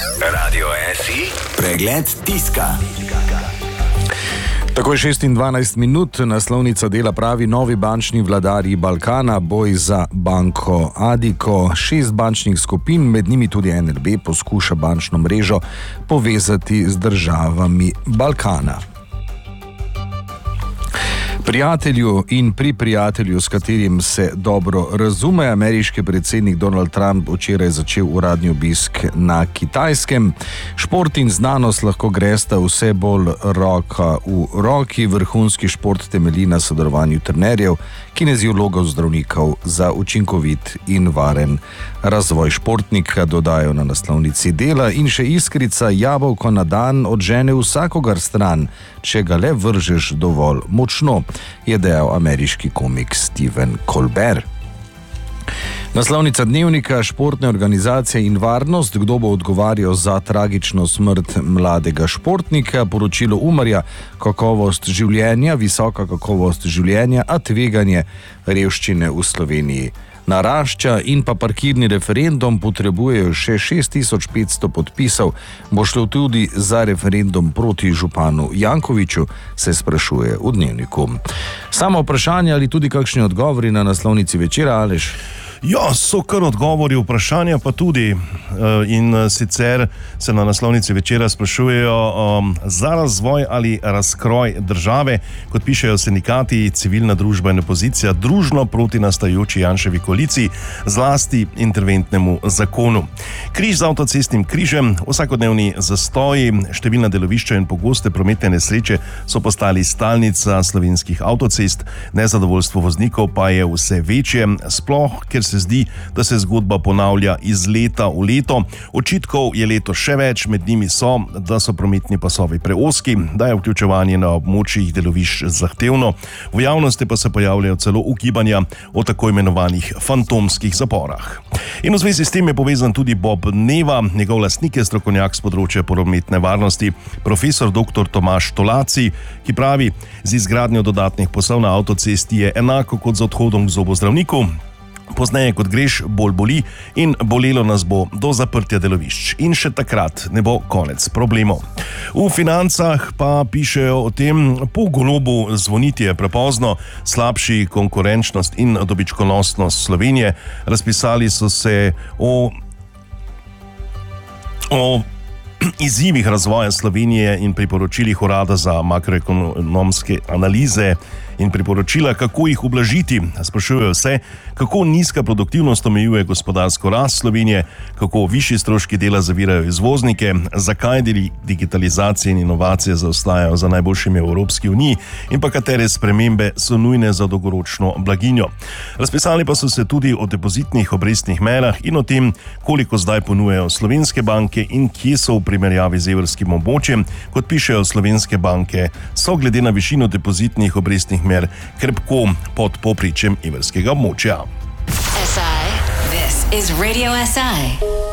Radio SI, pregled tiska. Tako je 6:12 minut, naslovnica Dela pravi: novi bančni vladarji Balkana, boj za banko Addiko. 6 bančnih skupin, med njimi tudi NLB, poskuša bančno mrežo povezati z državami Balkana. Prijatelju in pri prijatelju, s katerim se dobro razume, ameriški predsednik Donald Trump včeraj začel uradni obisk na Kitajskem. Šport in znanost lahko gresta vse bolj roka v roki. Vrhunski šport temelji na sodelovanju trenerjev, kineziologov, zdravnikov za učinkovit in varen razvoj športnika, dodajo na naslovnici Dela. In še iskrica: jabolko na dan odžene vsakogar stran, če ga le vržeš dovolj močno, je dejal ameriški komik Stephen Colbert. Naslovnica Dnevnika: športne organizacije in varnost, kdo bo odgovarjal za tragično smrt mladega športnika. Poročilo Umarja: kakovost življenja, visoka kakovost življenja, a tveganje revščine v Sloveniji narašča. In pa parkirni referendum, potrebujejo še 6500 podpisov. Bo šlo tudi za referendum proti županu Jankoviću, se sprašuje v Dnevniku. Samo vprašanje ali tudi kakšni odgovori na naslovnici Večera, Aleš? Ja, so kar odgovori, vprašanja pa tudi. In sicer se na naslovnici Večera sprašujejo za razvoj ali razkroj države, kot pišejo sindikati, civilna družba in opozicija družno proti nastajajoči Janševi koaliciji, zlasti interventnemu zakonu. Križ z avtocestnim križem, vsakodnevni zastoji, številna delovišča in pogoste prometne nesreče so postali stalnica slovenskih avtocest. Nezadovoljstvo voznikov pa je vse večje, sploh ker se zdi, da se zgodba ponavlja iz leta v leto. Očitkov je letos še več, med njimi so, da so prometni pasovi preozki, da je vključevanje na območjih delovišč zahtevno, v javnosti pa se pojavljajo celo ugibanja o tako imenovanih fantomskih zaporah. In v zvezi s tem je povezan tudi Bob Neva, njegov lastnik je strokovnjak z področja prometne varnosti, profesor dr. Tomaž Tolaci, ki pravi: z izgradnjo dodatnih pasov na avtocesti je enako kot z odhodom k zobozdravniku. Pozneje kot greš, bolj boli in bolelo nas bo do zaprtja delovišč. In še takrat ne bo konec problemov. V Financah pa pišejo o tem: po Golobu zvoniti je prepozno, slabši konkurenčnost in dobičkonosnost Slovenije. Razpisali so se o izzivih razvoja Slovenije in priporočilih Urada za makroekonomske analize in priporočila, kako jih ublažiti. Sprašujejo se, kako nizka produktivnost omejuje gospodarsko rast Slovenije, kako višji stroški dela zavirajo izvoznike, zakaj digitalizacija in inovacije zaostajajo za najboljšimi v Evropski uniji in pa katere spremembe so nujne za dolgoročno blaginjo. Razpisali pa so se tudi o depozitnih obrestnih merah in o tem, koliko zdaj ponujajo slovenske banke in kje so v primerjavi z evrskim območjem. Kot pišejo slovenske banke, so glede na višino depozitnih obrestnih mer krepko pod povprečjem evrskega območja. SI, this is Radio SI.